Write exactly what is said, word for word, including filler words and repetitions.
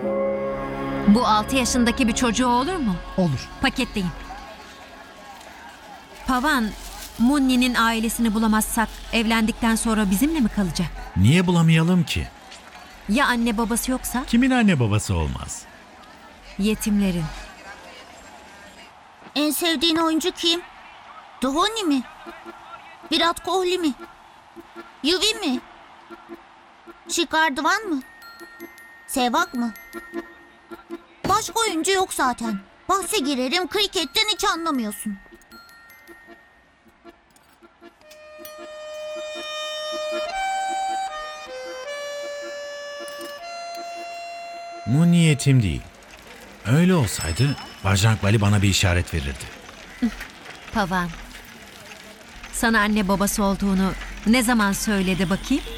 Bu altı yaşındaki bir çocuğu olur mu? Olur. Paketleyin. Pavan, Munni'nin ailesini bulamazsak evlendikten sonra bizimle mi kalacak? Niye bulamayalım ki? Ya anne babası yoksa? Kimin anne babası olmaz? Yetimlerin. En sevdiğin oyuncu kim? Dhoni mi? Virat Kohli mi? Yuvi mi? Shikhar Dhawan mı? Sehvag mı? Başka oyuncu yok zaten. Bahse girerim, kriketten hiç anlamıyorsun. Bu niyetim değil. Öyle olsaydı Bajrang Bali bana bir işaret verirdi. Pavan. Sana anne babası olduğunu ne zaman söyledi bakayım?